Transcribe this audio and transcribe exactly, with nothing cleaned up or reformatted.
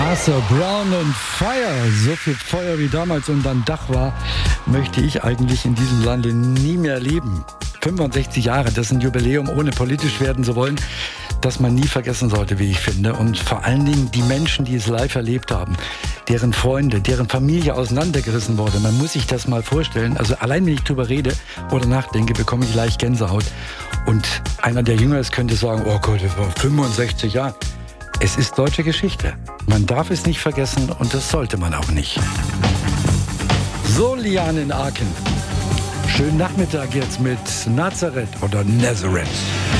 Arthur Brown und Fire. So viel Feuer wie damals unterm Dach war, möchte ich eigentlich in diesem Lande nie mehr erleben. fünfundsechzig Jahre, das ist ein Jubiläum, ohne politisch werden zu wollen, das man nie vergessen sollte, wie ich finde. Und vor allen Dingen die Menschen, die es live erlebt haben, deren Freunde, deren Familie auseinandergerissen wurde. Man muss sich das mal vorstellen. Also allein, wenn ich drüber rede oder nachdenke, bekomme ich leicht Gänsehaut. Und einer der Jünger könnte sagen, oh Gott, das war fünfundsechzig Jahre. Es ist deutsche Geschichte. Man darf es nicht vergessen und das sollte man auch nicht. So, Liane in Aachen. Schönen Nachmittag jetzt mit Nazareth oder Nazareth.